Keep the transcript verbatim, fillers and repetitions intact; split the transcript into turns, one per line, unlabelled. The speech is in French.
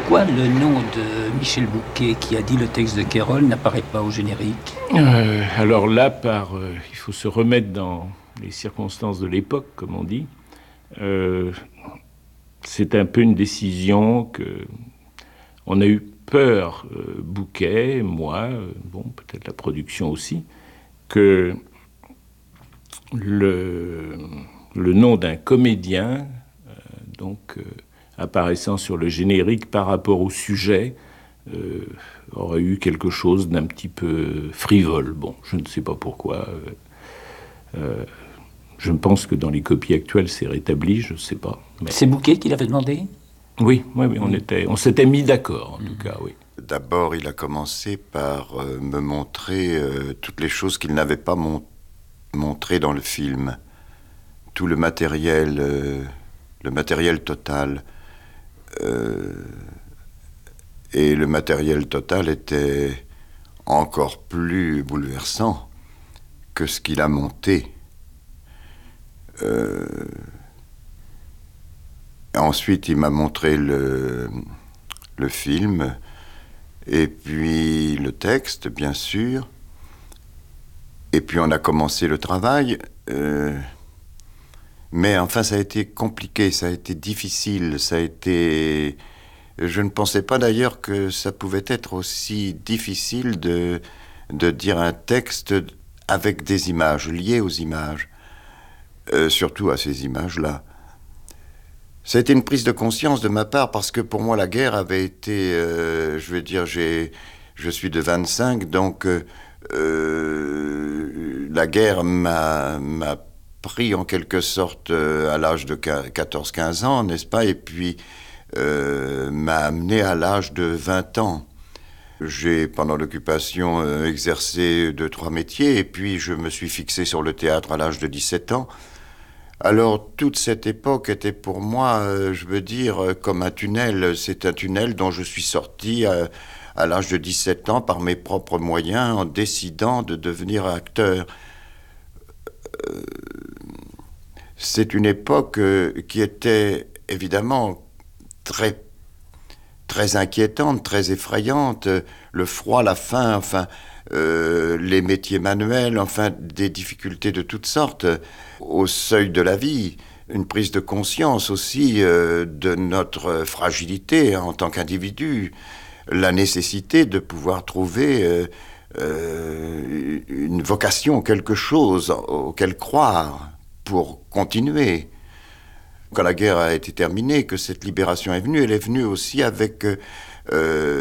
Pourquoi le nom de Michel Bouquet, qui a dit le texte de Quérol, n'apparaît pas au générique ?
euh, Alors là, par, euh, il faut se remettre dans les circonstances de l'époque, comme on dit. Euh, c'est un peu une décision que on a eu peur, euh, Bouquet, moi, euh, bon, peut-être la production aussi, que le, le nom d'un comédien, euh, donc euh, apparaissant sur le générique par rapport au sujet, euh, aurait eu quelque chose d'un petit peu frivole. Bon, je ne sais pas pourquoi. Euh, euh, je pense que dans les copies actuelles, c'est rétabli, je ne sais pas. Mais...
C'est Bouquet qui l'avait demandé ?
Oui, oui, oui, on, était, on s'était mis d'accord, en tout cas, oui.
D'abord, il a commencé par euh, me montrer euh, toutes les choses qu'il n'avait pas mon- montrées dans le film. Tout le matériel, euh, le matériel total. Euh, et le matériel total était encore plus bouleversant que ce qu'il a monté. Euh, ensuite, il m'a montré le, le film, et puis le texte, bien sûr. Et puis on a commencé le travail. Euh, mais enfin, ça a été compliqué, ça a été difficile, ça a été... Je ne pensais pas d'ailleurs que ça pouvait être aussi difficile de, de dire un texte avec des images, liées aux images. Euh, surtout à ces images-là. Ça a été une prise de conscience de ma part parce que pour moi la guerre avait été, euh, je veux dire, j'ai, je suis de vingt-cinq, donc euh, euh, la guerre m'a, m'a pris en quelque sorte euh, à l'âge de quatorze quinze ans, n'est-ce pas, et puis euh, m'a amené à l'âge de vingt ans. J'ai, pendant l'occupation, euh, exercé deux, trois métiers, et puis je me suis fixé sur le théâtre à l'âge de dix-sept ans. Alors, toute cette époque était pour moi, euh, je veux dire, euh, comme un tunnel. C'est un tunnel dont je suis sorti euh, à l'âge de dix-sept ans par mes propres moyens en décidant de devenir acteur. Euh, c'est une époque euh, qui était évidemment très, très inquiétante, très effrayante. Le froid, la faim, enfin... Euh, les métiers manuels, enfin des difficultés de toutes sortes, au seuil de la vie, une prise de conscience aussi euh, de notre fragilité en tant qu'individu, la nécessité de pouvoir trouver euh, euh, une vocation, quelque chose auquel croire pour continuer. Quand la guerre a été terminée, que cette libération est venue, elle est venue aussi avec... Euh,